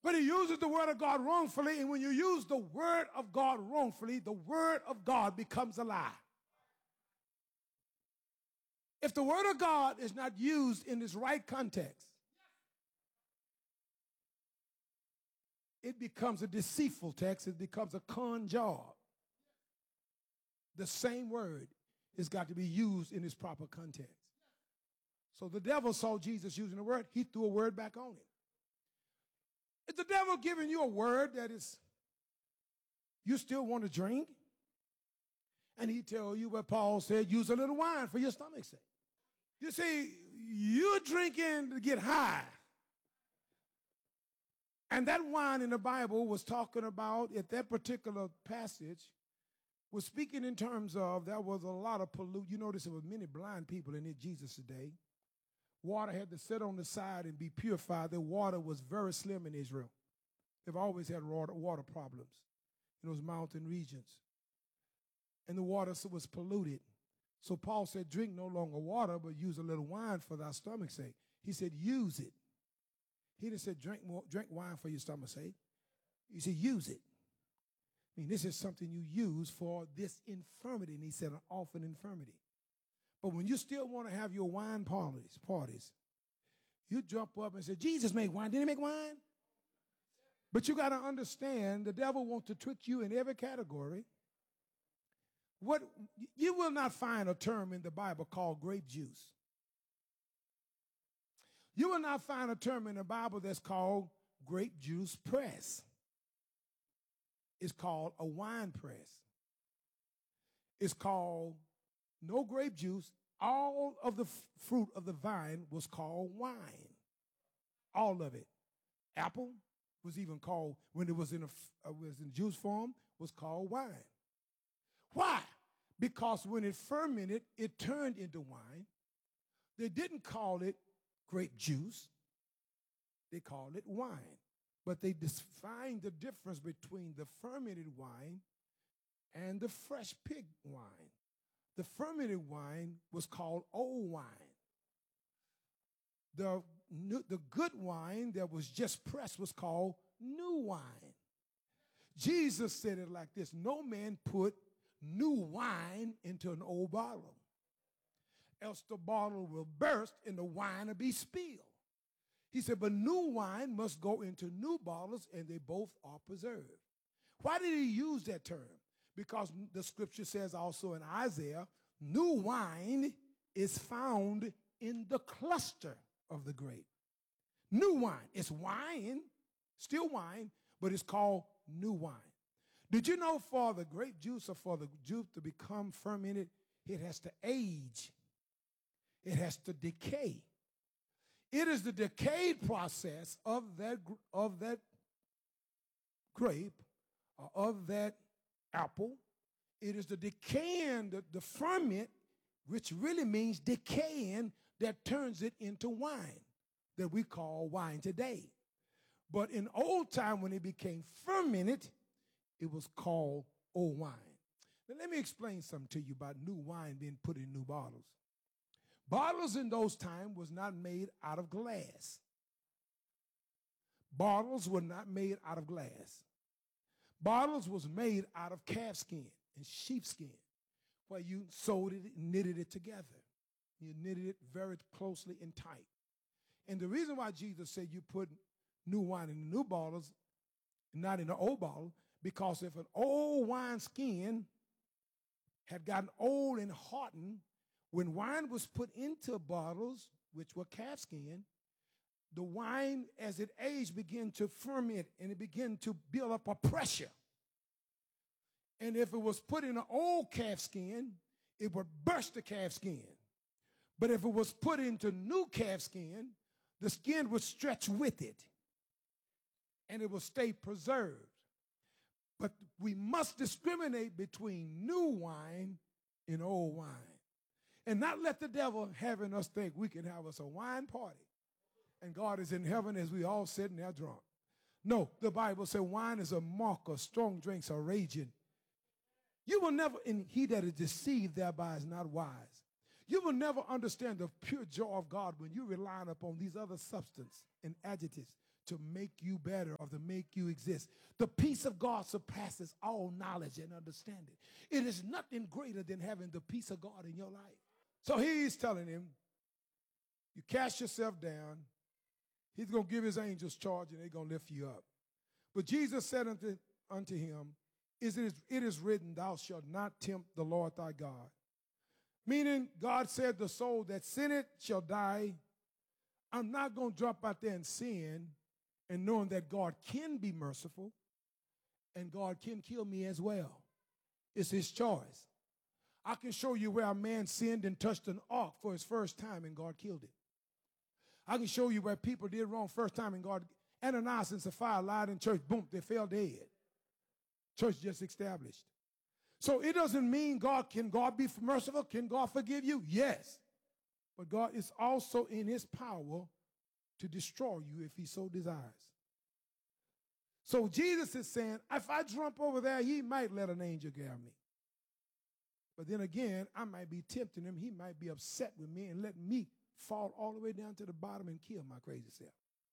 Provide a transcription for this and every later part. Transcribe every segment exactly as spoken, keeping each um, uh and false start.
But he uses the word of God wrongfully, and when you use the word of God wrongfully, the word of God becomes a lie. If the word of God is not used in its right context, it becomes a deceitful text. It becomes a con job. The same word has got to be used in its proper context. So the devil saw Jesus using the word. He threw a word back on him. Is the devil giving you a word that is, you still want to drink? And he tell you what Paul said, use a little wine for your stomach's sake. You see, you're drinking to get high. And that wine in the Bible was talking about, at that particular passage, was speaking in terms of there was a lot of pollute. You notice there were many blind people in it, Jesus today. Water had to sit on the side and be purified. The water was very slim in Israel. They've always had water, water problems in those mountain regions. And the water was polluted. So Paul said, drink no longer water, but use a little wine for thy stomach's sake. He said, use it. He didn't say drink more, drink wine for your stomach's sake. He said, use it. I mean, this is something you use for this infirmity. And he said, an awful infirmity. But when you still want to have your wine parties, parties, you jump up and say, Jesus made wine. Didn't he make wine? But you got to understand, the devil wants to trick you in every category. What you will not find a term in the Bible called grape juice. You will not find a term in the Bible that's called grape juice press. It's called a wine press. It's called no grape juice. All of the f- fruit of the vine was called wine. All of it. Apple was even called, when it was in a uh, was in juice form, was called wine. Why? Because when it fermented, it turned into wine. They didn't call it grape juice. They called it wine. But they defined the difference between the fermented wine and the fresh pig wine. The fermented wine was called old wine. The, new, the good wine that was just pressed was called new wine. Jesus said it like this: no man put new wine into an old bottle, else the bottle will burst and the wine will be spilled. He said, but new wine must go into new bottles, and they both are preserved. Why did he use that term? Because the scripture says also in Isaiah, new wine is found in the cluster of the grape. New wine. It's wine, still wine, but it's called new wine. Did you know for the grape juice or for the juice to become fermented, it has to age. It has to decay. It is the decayed process of that, of that grape or of that apple. It is the decaying, the, the ferment, which really means decaying, that turns it into wine that we call wine today. But in old time, when it became fermented, it was called old wine. Now, let me explain something to you about new wine being put in new bottles. Bottles in those times was not made out of glass. Bottles were not made out of glass. Bottles was made out of calf skin and sheepskin, where you sewed it and knitted it together. You knitted it very closely and tight. And the reason why Jesus said you put new wine in the new bottles, not in the old bottle, because if an old wine skin had gotten old and hardened, when wine was put into bottles, which were calfskin, the wine, as it aged, began to ferment and it began to build up a pressure. And if it was put in an old calfskin, it would burst the calfskin. But if it was put into new calfskin, the skin would stretch with it and it will stay preserved. But we must discriminate between new wine and old wine. And not let the devil having us think we can have us a wine party and God is in heaven as we all sitting there drunk. No, the Bible says wine is a mocker, strong drinks are raging. You will never, and he that is deceived thereby is not wise. You will never understand the pure joy of God when you rely upon these other substances and adjectives to make you better or to make you exist. The peace of God surpasses all knowledge and understanding. It is nothing greater than having the peace of God in your life. So he's telling him, you cast yourself down. He's going to give his angels charge and they're going to lift you up. But Jesus said unto, unto him, it is, it is written, thou shalt not tempt the Lord thy God. Meaning, God said, the soul that sinneth shall die. I'm not going to jump out there and sin and knowing that God can be merciful and God can kill me as well. It's his choice. I can show you where a man sinned and touched an ark for his first time and God killed it. I can show you where people did wrong first time and God, Ananias and Sapphira lied in church, boom, they fell dead. Church just established. So it doesn't mean God, can God be merciful? Can God forgive you? Yes. But God is also in his power to destroy you if he so desires. So Jesus is saying, if I jump over there, he might let an angel grab me. But then again, I might be tempting him. He might be upset with me and let me fall all the way down to the bottom and kill my crazy self.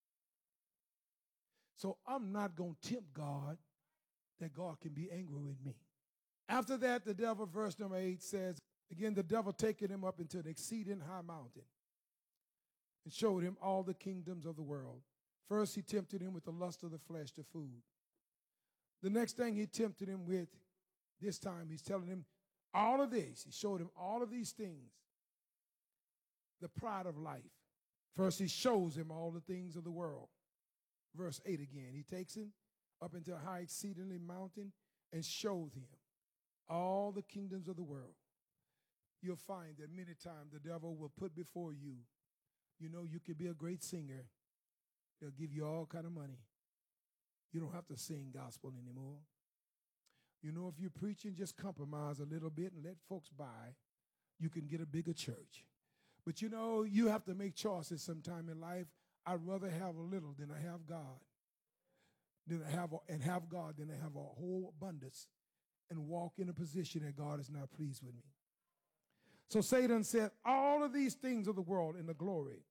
So I'm not going to tempt God that God can be angry with me. After that, the devil, verse number eight says, again, the devil taking him up into an exceeding high mountain and showed him all the kingdoms of the world. First, he tempted him with the lust of the flesh, the food. The next thing he tempted him with, this time he's telling him all of this. He showed him all of these things. The pride of life. First, he shows him all the things of the world. Verse eight again, he takes him up into a high exceedingly mountain and shows him all the kingdoms of the world. You'll find that many times the devil will put before you, you know, you could be a great singer. They'll give you all kind of money. You don't have to sing gospel anymore. You know, if you're preaching, just compromise a little bit and let folks buy. You can get a bigger church. But you know, you have to make choices sometime in life. I'd rather have a little than I have God. Than I have a, and have God than I have a whole abundance and walk in a position that God is not pleased with me. So Satan said, all of these things of the world in the glory.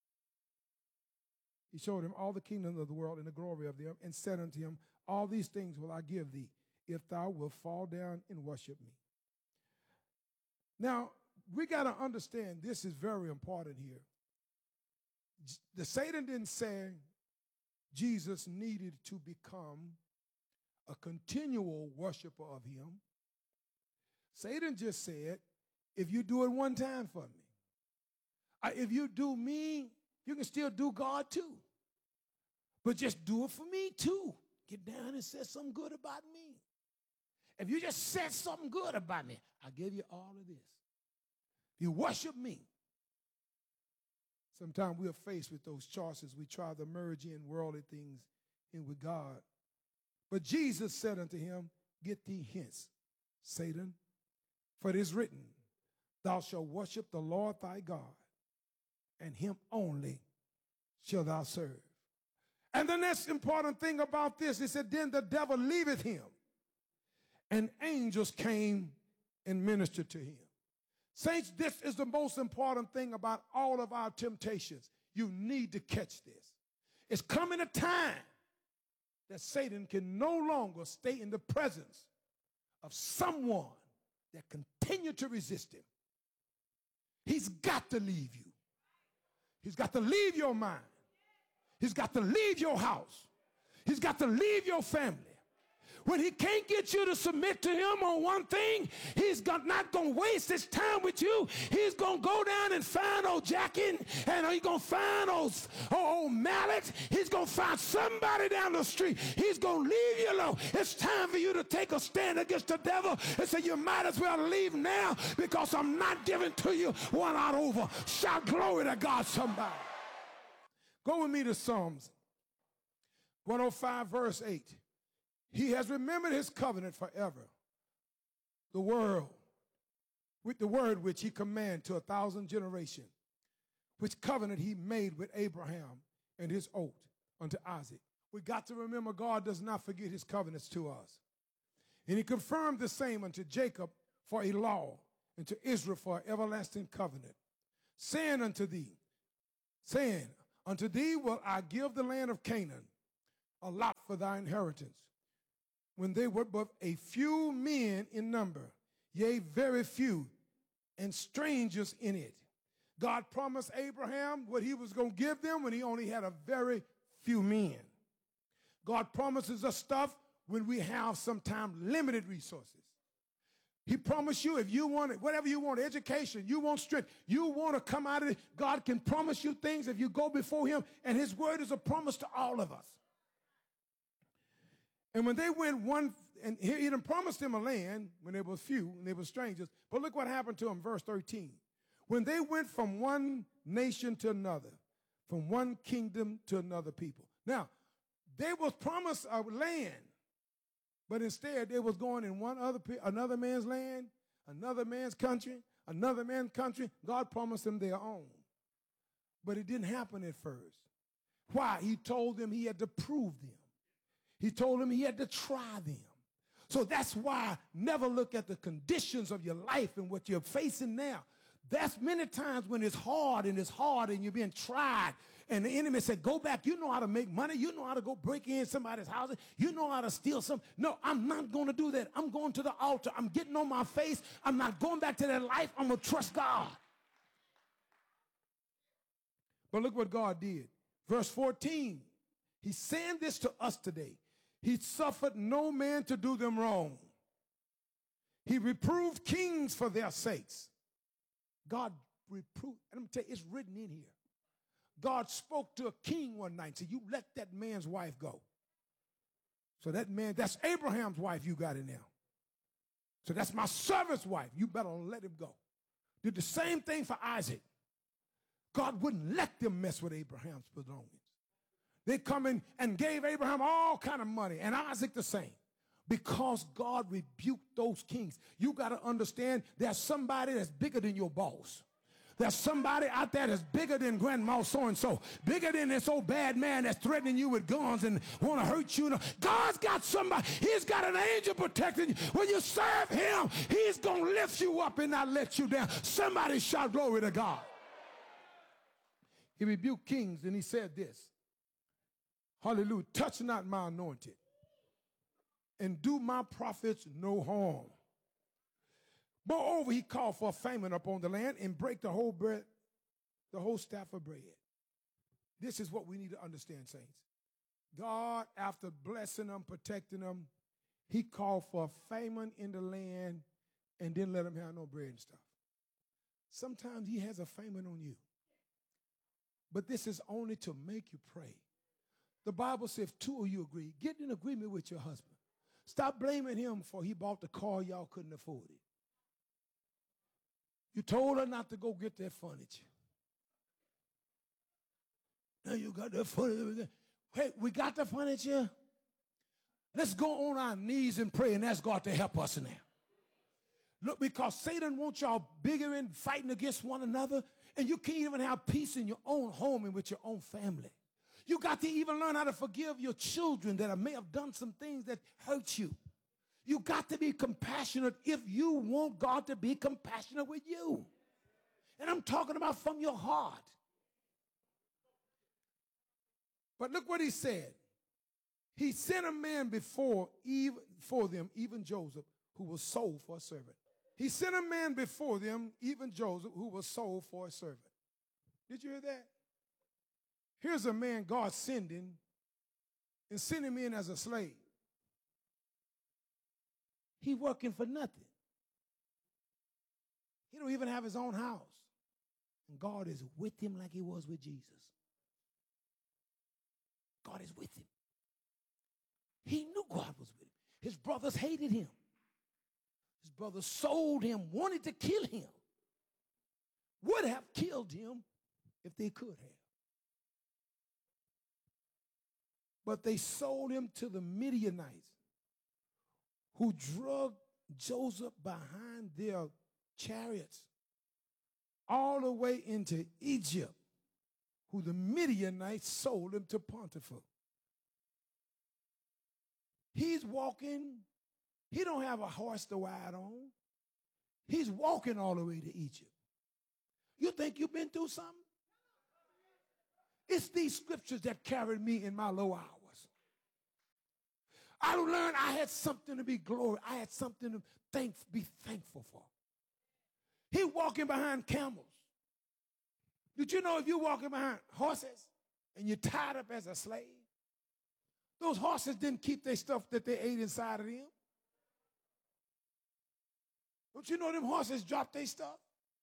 He showed him all the kingdoms of the world in the glory of them and said unto him, all these things will I give thee if thou wilt fall down and worship me. Now, we got to understand this is very important here. The Satan didn't say Jesus needed to become a continual worshiper of him. Satan just said, if you do it one time for me, I, if you do me, you can still do God too. But just do it for me too. Get down and say something good about me. If you just said something good about me, I'll give you all of this. You worship me. Sometimes we are faced with those choices. We try to merge in worldly things in with God. But Jesus said unto him, get thee hence, Satan, for it is written, thou shalt worship the Lord thy God, and him only shalt thou serve. And the next important thing about this, he said, then the devil leaveth him, and angels came and ministered to him. Saints, this is the most important thing about all of our temptations. You need to catch this. It's coming a time that Satan can no longer stay in the presence of someone that continue to resist him. He's got to leave you. He's got to leave your mind. He's got to leave your house. He's got to leave your family. When he can't get you to submit to him on one thing, he's not going to waste his time with you. He's going to go down and find old Jackie, and he's going to find old, old Mallet. He's going to find somebody down the street. He's going to leave you alone. It's time for you to take a stand against the devil and say, you might as well leave now because I'm not giving to you one out over. Shout glory to God, somebody. Go with me to Psalms one oh five, verse eight. He has remembered his covenant forever. The world, with the word which he commanded to a thousand generations, which covenant he made with Abraham and his oath unto Isaac. We got to remember God does not forget his covenants to us. And he confirmed the same unto Jacob for a law, and to Israel for an everlasting covenant, saying unto thee, saying, Unto thee will I give the land of Canaan, a lot for thy inheritance. When they were but a few men in number, yea, very few, and strangers in it. God promised Abraham what he was going to give them when he only had a very few men. God promises us stuff when we have sometimes limited resources. He promised you if you want it, whatever you want, education, you want strength, you want to come out of it, God can promise you things if you go before him, and his word is a promise to all of us. And when they went one, and he, he done promised them a land when they were few and they were strangers, but look what happened to them, verse thirteen. When they went from one nation to another, from one kingdom to another people. Now, they was promised a land, but instead they was going in one other another man's land, another man's country, another man's country. God promised them their own. But it didn't happen at first. Why? He told them he had to prove them. He told them he had to try them. So that's why never look at the conditions of your life and what you're facing now. That's many times when it's hard and it's hard and you're being tried and the enemy said, go back. You know how to make money. You know how to go break in somebody's house. You know how to steal something. No, I'm not going to do that. I'm going to the altar. I'm getting on my face. I'm not going back to that life. I'm going to trust God. But look what God did. Verse fourteen, he's saying this to us today. He suffered no man to do them wrong. He reproved kings for their sakes. God reproved, and I'm tell you, it's written in here. God spoke to a king one night and said, you let that man's wife go. So that man, that's Abraham's wife you got in there. So that's my servant's wife. You better let him go. Did the same thing for Isaac. God wouldn't let them mess with Abraham's belongings. They come in and gave Abraham all kind of money, and Isaac the same. Because God rebuked those kings. You got to understand there's somebody that's bigger than your boss. There's somebody out there that's bigger than grandma so-and-so, bigger than this old bad man that's threatening you with guns and want to hurt you. God's got somebody. He's got an angel protecting you. When you serve him, he's going to lift you up and not let you down. Somebody shout glory to God. He rebuked kings and he said this. Hallelujah. Touch not my anointed and do my prophets no harm. Moreover, he called for a famine upon the land and break the whole bread, the whole staff of bread. This is what we need to understand, saints. God, after blessing them, protecting them, he called for a famine in the land and didn't let them have no bread and stuff. Sometimes he has a famine on you. But this is only to make you pray. The Bible says if two of you agree, get in agreement with your husband. Stop blaming him for he bought the car y'all couldn't afford it. You told her not to go get that furniture. Now you got that furniture. Hey, we got the furniture. Let's go on our knees and pray and ask God to help us in there. Look, because Satan wants y'all bigger and fighting against one another, and you can't even have peace in your own home and with your own family. You got to even learn how to forgive your children that may have done some things that hurt you. You got to be compassionate if you want God to be compassionate with you. And I'm talking about from your heart. But look what he said. He sent a man before, even, for them, even Joseph, who was sold for a servant. He sent a man before them, even Joseph, who was sold for a servant. Did you hear that? Here's a man God sending and sending him in as a slave. He working for nothing. He don't even have his own house. And God is with him like he was with Jesus. God is with him. He knew God was with him. His brothers hated him. His brothers sold him, wanted to kill him. Would have killed him if they could have. But they sold him to the Midianites, who drug Joseph behind their chariots all the way into Egypt, who the Midianites sold him to Potiphar. He's walking. He don't have a horse to ride on. He's walking all the way to Egypt. You think you've been through something? It's these scriptures that carried me in my low hours. I learned I had something to be glory. I had something to thank, be thankful for. He walking behind camels. Did you know if you're walking behind horses and you're tied up as a slave, those horses didn't keep their stuff that they ate inside of them? Don't you know them horses dropped their stuff?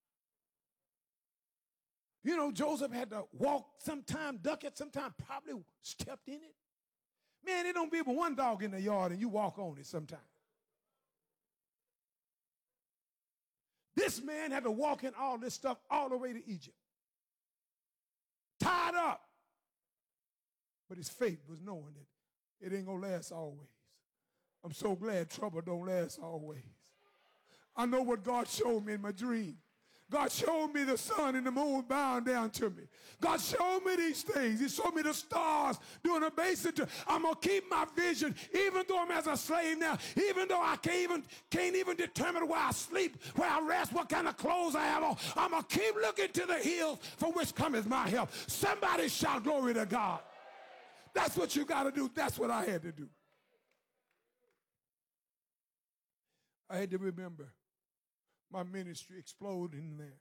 You know, Joseph had to walk sometime, duck it, sometime probably stepped in it. Man, it don't be but one dog in the yard and you walk on it sometime. This man had to walk in all this stuff all the way to Egypt. Tied up. But his faith was knowing that it ain't going to last always. I'm so glad trouble don't last always. I know what God showed me in my dream. God showed me the sun and the moon bowing down to me. God showed me these things. He showed me the stars doing a basin. I'm going to keep my vision even though I'm as a slave now, even though I can't even, can't even determine where I sleep, where I rest, what kind of clothes I have on. I'm going to keep looking to the hills for which cometh my help. Somebody shout glory to God. That's what you got to do. That's what I had to do. I had to remember my ministry exploding there.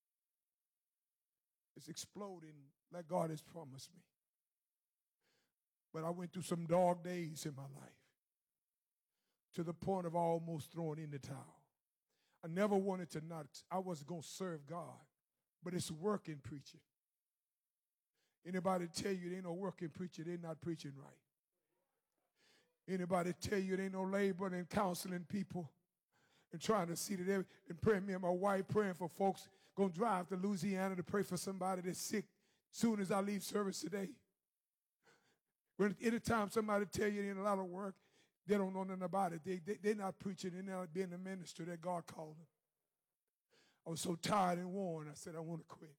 It's exploding like God has promised me. But I went through some dark days in my life to the point of almost throwing in the towel. I never wanted to not, I was going to serve God, but it's working preaching. Anybody tell you there ain't no working preacher, they're not preaching right. Anybody tell you there ain't no laboring and counseling people and trying to see that they, and praying, me and my wife praying for folks, going to drive to Louisiana to pray for somebody that's sick soon as I leave service today. When anytime somebody tell you there ain't a lot of work, they don't know nothing about it. They, they, they're not preaching, they're not being the minister that God called them. I was so tired and worn, I said, I want to quit.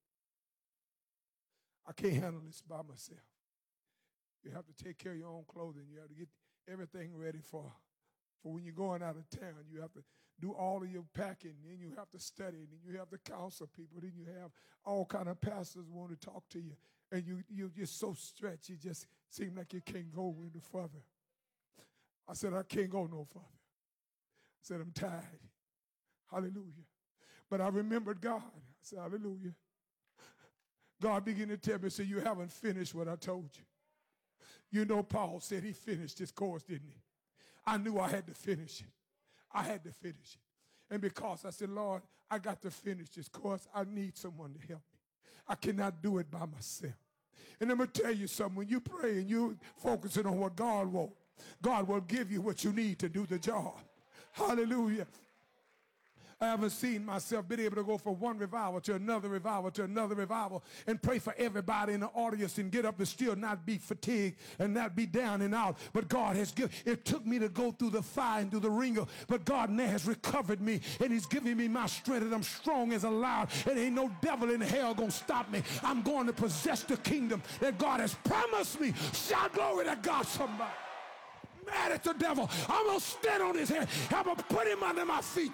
I can't handle this by myself. You have to take care of your own clothing. You have to get everything ready for, for when you're going out of town. You have to do all of your packing, then you have to study, and then you have to counsel people, then you have all kind of pastors want to talk to you, and you, you're just so stretched, you just seem like you can't go any further. I said, I can't go no further. I said, I'm tired. Hallelujah. But I remembered God. I said, hallelujah. God began to tell me, say, you haven't finished what I told you. You know, Paul said he finished his course, didn't he? I knew I had to finish it. I had to finish it. And because I said, Lord, I got to finish this course, I need someone to help me. I cannot do it by myself. And I'm going to tell you something. When you pray and you're focusing on what God wants, God will give you what you need to do the job. Hallelujah. I haven't seen myself been able to go from one revival to another revival to another revival and pray for everybody in the audience and get up and still not be fatigued and not be down and out. But God has given, it took me to go through the fire and through the ringer, but God now has recovered me and he's giving me my strength and I'm strong as a lion and ain't no devil in hell gonna stop me. I'm going to possess the kingdom that God has promised me. Shout glory to God, somebody. Mad at the devil. I'm going to stand on his head. I'm going to put him under my feet.